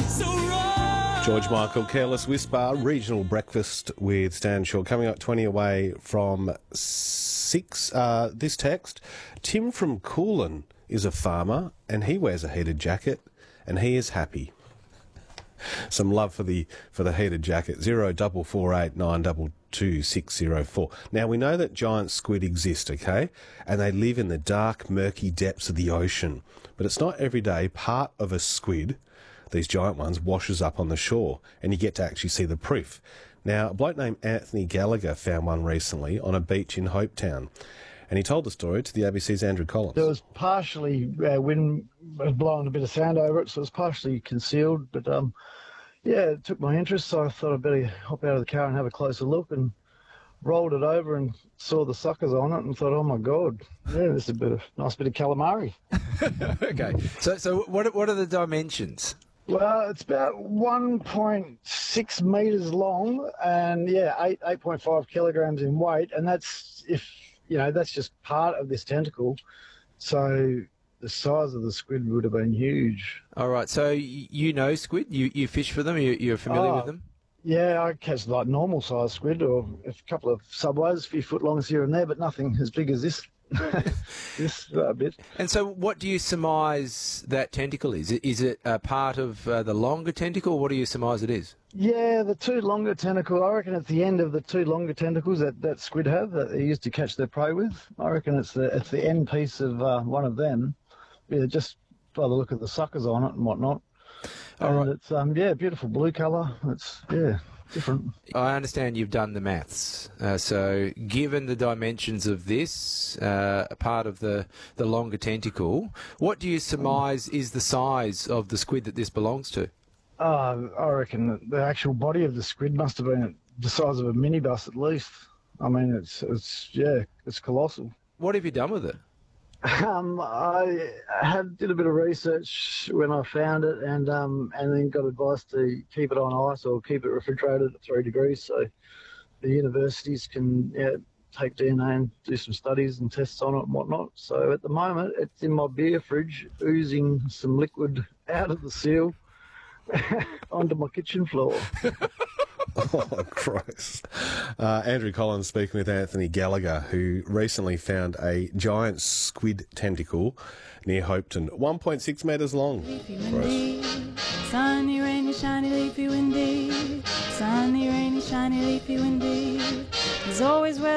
George Michael, Careless Whisper, regional breakfast with Stan Shaw. Coming up 20 away from 6. This text, Tim from Coolin is a farmer and he wears a heated jacket and he is happy. Some love for the heated jacket. 0448 922 604. Now, we know that giant squid exist, okay? And they live in the dark, murky depths of the ocean. But it's not every day part of a squid, these giant ones, washes up on the shore and you get to actually see the proof. Now, a bloke named Anthony Gallagher found one recently on a beach in Hopetown. And he told the story to the ABC's Andrew Collins. There was partially, wind was blowing a bit of sand over it, so it was partially concealed. But, yeah, it took my interest, so I thought I'd better hop out of the car and have a closer look, and rolled it over and saw the suckers on it and thought, oh, my God, yeah, this is a nice bit of calamari. Okay. So what are the dimensions? Well, it's about 1.6 metres long and, yeah, 8.5 kilograms in weight, and that's that's just part of this tentacle. So the size of the squid would have been huge. All right. So you know squid? You fish for them? You're familiar with them? Yeah, I catch like normal size squid or a couple of subways, a few footlongs here and there, but nothing as big as this. This bit. And so what do you surmise that tentacle is? Is it a part of the longer tentacle? What do you surmise it is? Yeah, the two longer tentacles, I reckon it's the end of the two longer tentacles that squid have that they used to catch their prey with. I reckon it's the end piece of one of them. Yeah, just by the look of the suckers on it and whatnot. All right. It's beautiful blue colour. It's different. I understand you've done the maths. So given the dimensions of this, part of the longer tentacle, what do you surmise is the size of the squid that this belongs to? I reckon that the actual body of the squid must have been the size of a minibus at least. I mean, it's colossal. What have you done with it? I did a bit of research when I found it, and then got advice to keep it on ice or keep it refrigerated at 3 degrees, so the universities can take DNA and do some studies and tests on it and whatnot. So at the moment, it's in my beer fridge, oozing some liquid out of the seal onto my kitchen floor. Oh, Christ. Andrew Collins speaking with Anthony Gallagher, who recently found a giant squid tentacle near Hopetoun, 1.6 metres long. Sunny, rainy, shiny, leafy, windy. Sunny, rainy, shiny, leafy, windy. There's always weather.